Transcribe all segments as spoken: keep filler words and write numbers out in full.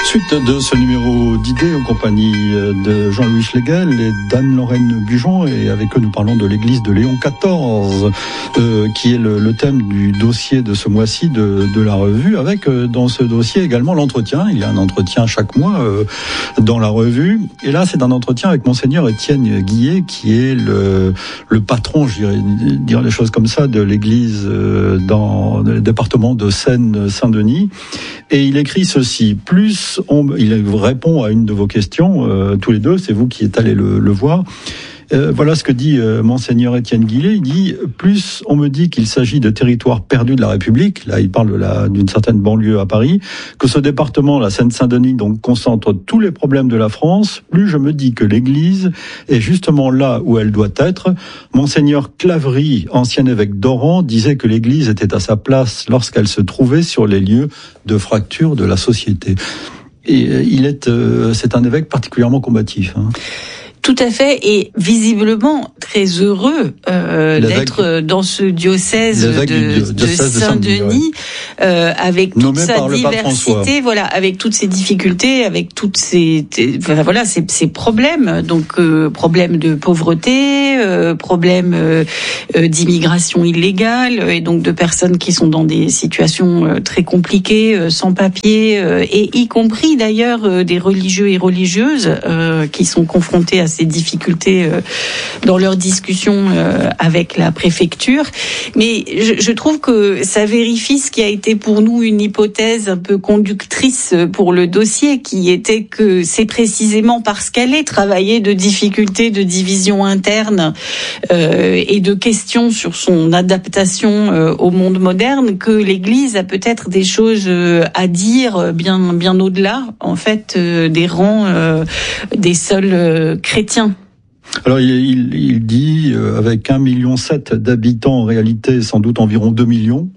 Suite de ce numéro d'idées en compagnie de Jean-Louis Schlegel et d'Anne-Lorraine Bujon, et avec eux nous parlons de l'église de Léon quatorze, euh, qui est le, le thème du dossier de ce mois-ci de, de la revue, avec euh, dans ce dossier également l'entretien. Il y a un entretien chaque mois euh, dans la revue, et là c'est un entretien avec Monseigneur Étienne Guillet, qui est le, le patron, je dirais dire les choses comme ça, de l'église euh, dans le département de Seine-Saint-Denis, et il écrit ceci: plus On, il répond à une de vos questions, euh, tous les deux, c'est vous qui êtes allés le, le voir. Euh, voilà ce que dit euh, Monseigneur Étienne Guillet. Il dit « Plus on me dit qu'il s'agit de territoires perdus de la République », là il parle de la, d'une certaine banlieue à Paris, « que ce département, la Seine-Saint-Denis, donc concentre tous les problèmes de la France, plus je me dis que l'Église est justement là où elle doit être. Monseigneur Claverie, ancien évêque d'Oran, disait que l'Église était à sa place lorsqu'elle se trouvait sur les lieux de fracture de la société. » Et il est, euh, c'est un évêque particulièrement combatif, hein. Tout à fait, et visiblement très heureux euh, d'être dans ce diocèse de, diocèse de Saint-Denis, Saint ouais. euh, avec toute Nommé sa diversité, voilà, avec toutes ses difficultés, avec toutes ses, enfin, voilà, ses, ses problèmes, donc euh, problèmes de pauvreté, euh, problèmes euh, d'immigration illégale, et donc de personnes qui sont dans des situations euh, très compliquées, euh, sans papier, euh, et y compris d'ailleurs euh, des religieux et religieuses euh, qui sont confrontés à ces difficultés euh, dans leurs discussions euh, avec la préfecture. Mais je, je trouve que ça vérifie ce qui a été pour nous une hypothèse un peu conductrice pour le dossier, qui était que c'est précisément parce qu'elle est travaillée de difficultés, de divisions internes euh, et de questions sur son adaptation euh, au monde moderne que l'Église a peut-être des choses euh, à dire bien, bien au-delà, en fait, euh, des rangs euh, des seuls euh, chrétiens. Alors il, il, il dit euh, avec un virgule sept million d'habitants, en réalité sans doute environ deux millions.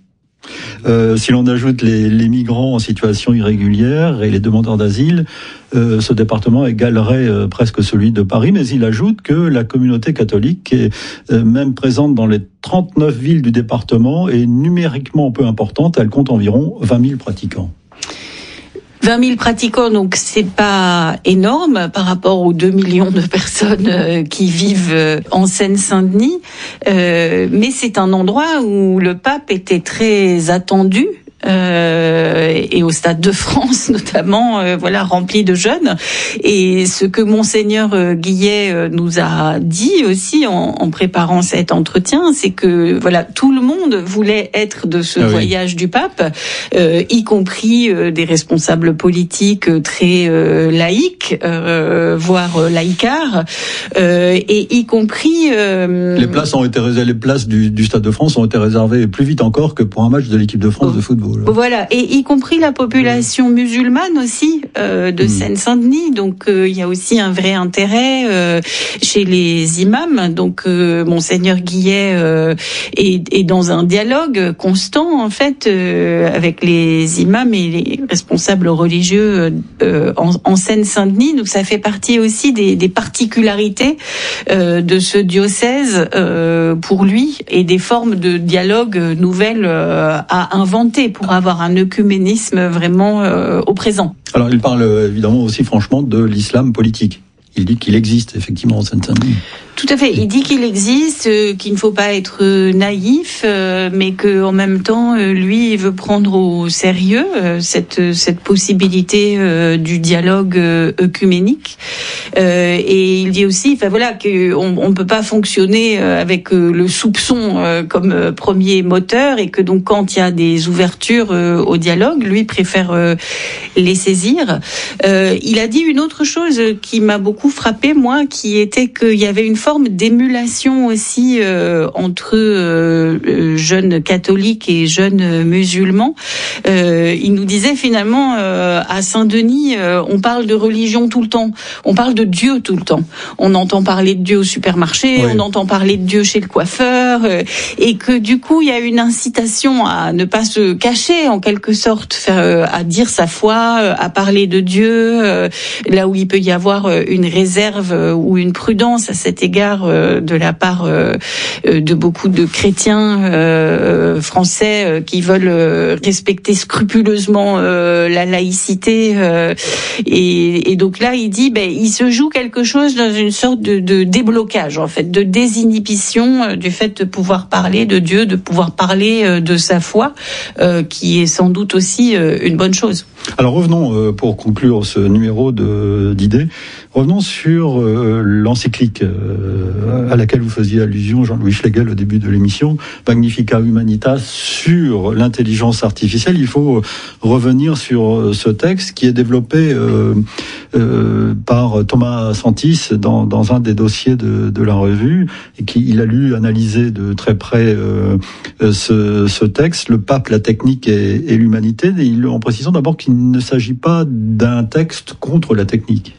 Euh, si l'on ajoute les, les migrants en situation irrégulière et les demandeurs d'asile, euh, ce département égalerait euh, presque celui de Paris. Mais il ajoute que la communauté catholique est euh, même présente dans les trente-neuf villes du département et numériquement peu importante. Elle compte environ vingt mille pratiquants. vingt mille pratiquants, donc c'est pas énorme par rapport aux deux millions de personnes euh, qui vivent euh, en Seine-Saint-Denis, euh, mais c'est un endroit où le pape était très attendu. Euh, et au Stade de France notamment, euh, voilà, rempli de jeunes. Et ce que Monseigneur euh, Guillet euh, nous a dit aussi en, en préparant cet entretien, c'est que voilà, tout le monde voulait être de ce ah voyage oui. du pape, euh, y compris euh, des responsables politiques euh, très euh, laïques, euh, voire euh, laïcards, euh, et y compris euh, les places ont été réservées, les places du, du Stade de France ont été réservées plus vite encore que pour un match de l'équipe de France oh. de football. Voilà, et y compris la population musulmane aussi euh, de mmh. Seine-Saint-Denis. Donc euh, il y a aussi un vrai intérêt euh, chez les imams. Donc euh, Monseigneur Guillet euh, est, est dans un dialogue constant en fait euh, avec les imams et les responsables religieux euh, en, en Seine-Saint-Denis. Donc ça fait partie aussi des, des particularités euh, de ce diocèse euh, pour lui, et des formes de dialogue nouvelles euh, à inventer pour pour avoir un œcuménisme vraiment euh, au présent. Alors il parle euh, évidemment aussi franchement de l'islam politique. Il dit qu'il existe effectivement en Seine-Saint-Denis. Tout à fait. Il dit qu'il existe, euh, qu'il ne faut pas être euh, naïf, euh, mais que en même temps, euh, lui, il veut prendre au sérieux euh, cette cette possibilité euh, du dialogue euh, œcuménique. Euh, et il dit aussi, enfin voilà, qu'on on peut pas fonctionner euh, avec euh, le soupçon euh, comme euh, premier moteur, et que donc quand il y a des ouvertures euh, au dialogue, lui préfère euh, les saisir. Euh, il a dit une autre chose qui m'a beaucoup frappée, moi, qui était qu'il y avait une forme d'émulation aussi euh, entre euh, jeunes catholiques et jeunes musulmans. Euh, il nous disait finalement euh, à Saint-Denis, euh, on parle de religion tout le temps, on parle de Dieu tout le temps. On entend parler de Dieu au supermarché, oui. on entend parler de Dieu chez le coiffeur, euh, et que du coup il y a une incitation à ne pas se cacher en quelque sorte, faire, euh, à dire sa foi, euh, à parler de Dieu, euh, là où il peut y avoir euh, une réserve ou une prudence à cet égard de la part de beaucoup de chrétiens français qui veulent respecter scrupuleusement la laïcité. Et, et donc là, il dit, ben, il se joue quelque chose dans une sorte de, de déblocage, en fait, de désinhibition du fait de pouvoir parler de Dieu, de pouvoir parler de sa foi, euh, qui est sans doute aussi euh, une bonne chose. Alors revenons, euh, pour conclure ce numéro de, d'idées, revenons sur euh, l'encyclique euh, à laquelle vous faisiez allusion, Jean-Louis Schlegel, au début de l'émission, Magnificat Humanitas, sur l'intelligence artificielle. Il faut revenir sur ce texte qui est développé euh, euh, par Thomas Sentis dans, dans un des dossiers de, de la revue, et qui il a lu, analysé de très près euh, ce, ce texte, Le pape, la technique et, et l'humanité, et il, en précisant d'abord qu'il il ne s'agit pas d'un texte contre la technique.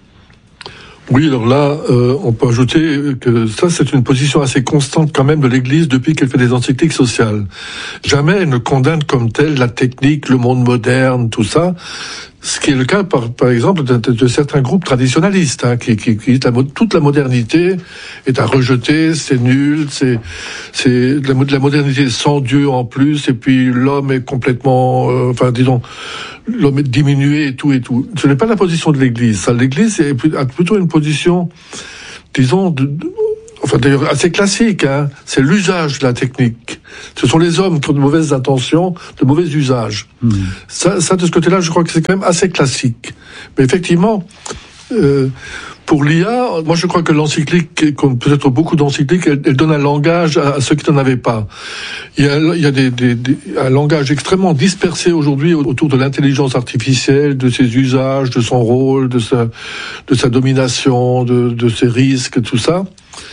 Oui, alors là, euh, on peut ajouter que ça, c'est une position assez constante quand même de l'Église depuis qu'elle fait des encycliques sociales. Jamais elle ne condamne comme telle la technique, le monde moderne, tout ça. Ce qui est le cas, par, par exemple, de, de, de certains groupes traditionalistes, hein, qui, qui, qui la, toute la modernité est à rejeter, c'est nul, c'est, c'est de la, de la modernité sans Dieu en plus, et puis l'homme est complètement, euh, enfin, disons, l'homme est diminué et tout et tout. Ce n'est pas la position de l'Église. Ça, l'Église a plutôt une position, disons, de, de, enfin d'ailleurs assez classique, hein, c'est l'usage de la technique. Ce sont les hommes qui ont de mauvaises intentions, de mauvais usages. Mmh. Ça, ça, de ce côté-là, je crois que c'est quand même assez classique. Mais effectivement, euh, pour l'I A, moi je crois que l'encyclique, comme peut-être beaucoup d'encycliques, elle, elle donne un langage à, à ceux qui n'en avaient pas. Il y a, il y a des, des, des, un langage extrêmement dispersé aujourd'hui autour de l'intelligence artificielle, de ses usages, de son rôle, de sa, de sa domination, de, de ses risques, tout ça.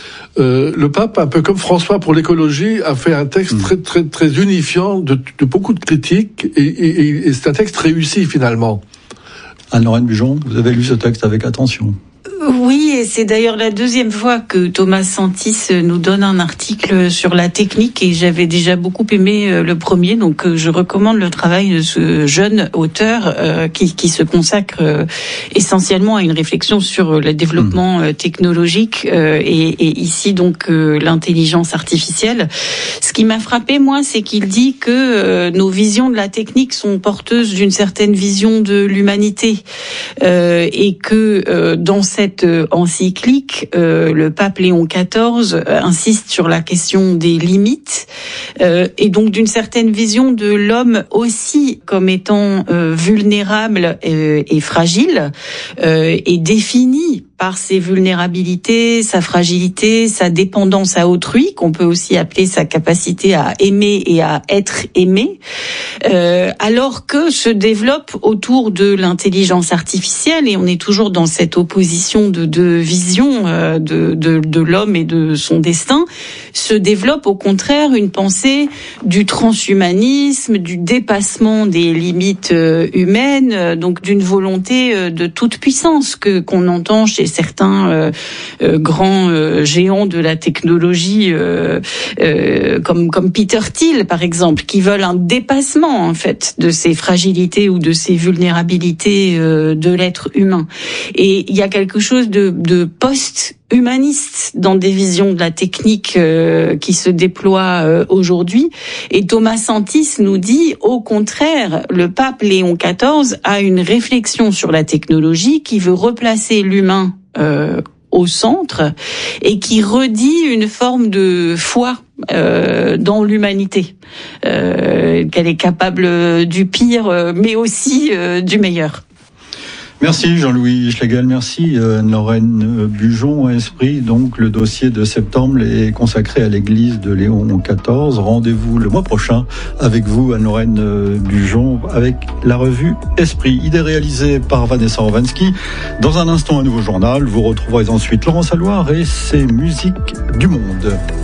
Euh, le pape, un peu comme François pour l'écologie, a fait un texte mmh. très très très unifiant de, de beaucoup de critiques et, et, et c'est un texte réussi finalement. Anne-Lorraine Bujon, vous avez lu ce texte avec attention. Oui, et c'est d'ailleurs la deuxième fois que Thomas Sentis nous donne un article sur la technique, et j'avais déjà beaucoup aimé le premier, donc je recommande le travail de ce jeune auteur euh, qui, qui se consacre euh, essentiellement à une réflexion sur le développement euh, technologique euh, et, et ici donc euh, l'intelligence artificielle. Ce qui m'a frappé, moi, c'est qu'il dit que euh, nos visions de la technique sont porteuses d'une certaine vision de l'humanité euh, et que euh, dans cette encyclique, euh, le pape Léon quatorze euh, insiste sur la question des limites euh, et donc d'une certaine vision de l'homme aussi comme étant euh, vulnérable et, et fragile euh, et défini par ses vulnérabilités, sa fragilité, sa dépendance à autrui, qu'on peut aussi appeler sa capacité à aimer et à être aimé, euh, alors que se développe autour de l'intelligence artificielle, et on est toujours dans cette opposition de deux visions euh, de, de, de l'homme et de son destin, se développe au contraire une pensée du transhumanisme, du dépassement des limites euh, humaines, euh, donc d'une volonté euh, de toute puissance que qu'on entend chez certains euh, euh, grands euh, géants de la technologie, euh, euh, comme comme Peter Thiel par exemple, qui veulent un dépassement en fait de ces fragilités ou de ces vulnérabilités euh, de l'être humain. Et il y a quelque chose de, de post-humaniste dans des visions de la technique euh, qui se déploient euh, aujourd'hui. Et Thomas Sentis nous dit, au contraire, le pape Léon quatorze a une réflexion sur la technologie qui veut replacer l'humain euh, au centre et qui redit une forme de foi euh, dans l'humanité, euh, qu'elle est capable du pire, mais aussi euh, du meilleur. Merci Jean-Louis Schlegel, merci Anne-Lorraine Bujon. Esprit, donc le dossier de septembre est consacré à l'église de Léon quatorze. Rendez-vous le mois prochain avec vous Anne-Lorraine Bujon avec la revue Esprit. Idée réalisée par Vanessa Rovansky. Dans un instant, un nouveau journal. Vous retrouverez ensuite Laurent Salouard et ses musiques du monde.